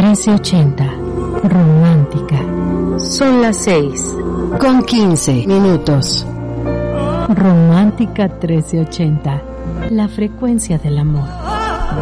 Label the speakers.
Speaker 1: 1380. Romántica. Son las 6:15. Romántica 1380. La frecuencia del amor.